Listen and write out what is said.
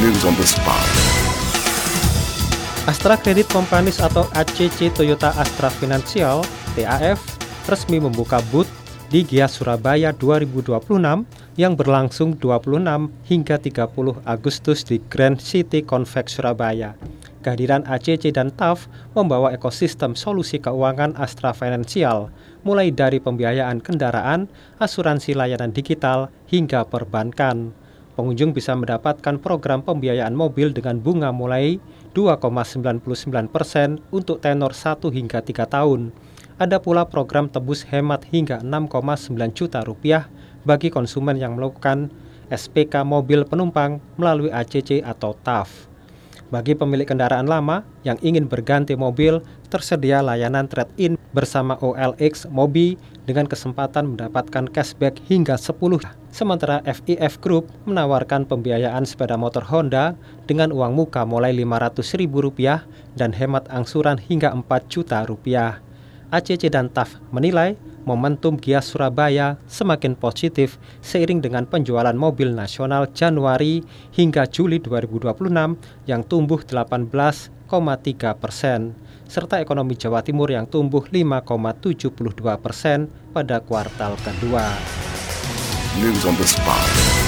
News on the spot. Astra Credit Companies atau ACC Toyota Astra Financial (TAF) resmi membuka booth di Gias Surabaya 2026 yang berlangsung 26 hingga 30 Agustus di Grand City Convex Surabaya. Kehadiran ACC dan TAF membawa ekosistem solusi keuangan Astra Financial, mulai dari pembiayaan kendaraan, asuransi layanan digital, hingga perbankan. Pengunjung bisa mendapatkan program pembiayaan mobil dengan bunga mulai 2,99% untuk tenor 1 hingga 3 tahun. Ada pula program tebus hemat hingga 6,9 juta rupiah bagi konsumen yang melakukan SPK mobil penumpang melalui ACC atau TAF. Bagi pemilik kendaraan lama yang ingin berganti mobil, tersedia layanan trade-in bersama OLX Mobi dengan kesempatan mendapatkan cashback hingga 10. Sementara FIF Group menawarkan pembiayaan sepeda motor Honda dengan uang muka mulai Rp500.000 dan hemat angsuran hingga Rp4 juta. ACC dan TAF menilai momentum Gias Surabaya semakin positif seiring dengan penjualan mobil nasional Januari hingga Juli 2026 yang tumbuh 18,3%, serta ekonomi Jawa Timur yang tumbuh 5,72% pada kuartal kedua. News on the spot.